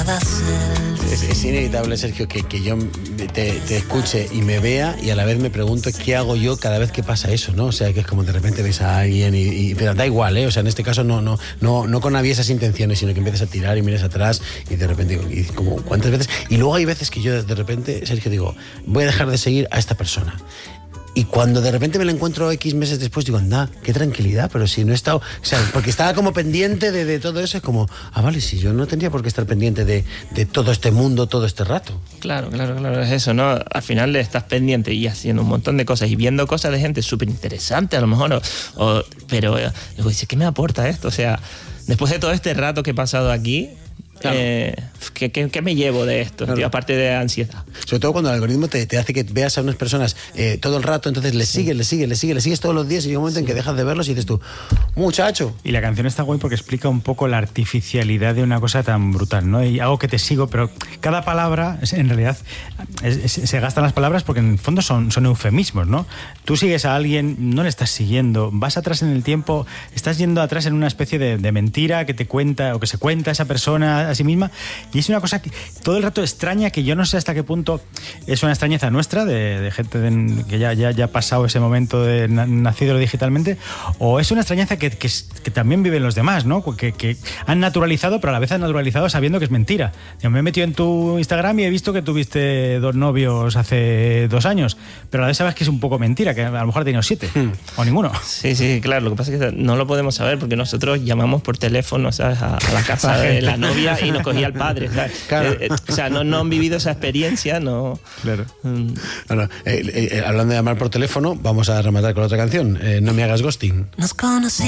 cada selfie. Es inevitable, Sergio, que yo te escuche y me vea y a la vez me pregunto qué hago yo cada vez que pasa eso, ¿no? O sea, que es como de repente ves a alguien pero da igual, ¿eh? O sea, en este caso no con aviesas intenciones, sino que empiezas a tirar y miras atrás y de repente, y como ¿cuántas veces? Y luego hay veces que yo de repente, Sergio, digo, voy a dejar de seguir a esta persona. Y cuando de repente me la encuentro X meses después, digo, anda, qué tranquilidad, pero si no he estado... O sea, porque estaba como pendiente de todo eso, es como, vale, si yo no tendría por qué estar pendiente de todo este mundo, todo este rato. Claro, es eso, ¿no? Al final estás pendiente y haciendo un montón de cosas y viendo cosas de gente súper interesante a lo mejor, pero luego dices, ¿qué me aporta esto? O sea, después de todo este rato que he pasado aquí... Claro. ¿Qué me llevo de esto, claro, tío, aparte de ansiedad? Sobre todo cuando el algoritmo te hace que veas a unas personas todo el rato, entonces le sigues todos los días y llega un momento en que dejas de verlos y dices tú, muchacho. Y la canción está guay porque explica un poco la artificialidad de una cosa tan brutal, ¿no? Y algo que te sigo, pero cada palabra, en realidad, se gastan las palabras porque en el fondo son eufemismos, ¿no? Tú sigues a alguien, no le estás siguiendo, vas atrás en el tiempo, estás yendo atrás en una especie de mentira que te cuenta o que se cuenta esa persona a sí misma, y es una cosa que todo el rato extraña, que yo no sé hasta qué punto es una extrañeza nuestra de gente que ya ha pasado ese momento de nacido digitalmente, o es una extrañeza que también viven los demás, ¿no? Que han naturalizado, pero a la vez han naturalizado sabiendo que es mentira. Yo me he metido en tu Instagram y he visto que tuviste 2 novios hace 2 años, pero a la vez sabes que es un poco mentira, que a lo mejor ha tenido 7 o ninguno. Sí, claro, lo que pasa es que no lo podemos saber porque nosotros llamamos por teléfono, ¿sabes?, a la casa de la novia y nos cogía el padre, ¿sabes? Claro. O sea, no han vivido esa experiencia, no. Claro. Bueno, hablando de llamar por teléfono, vamos a rematar con otra canción. No me hagas ghosting. Nos conocimos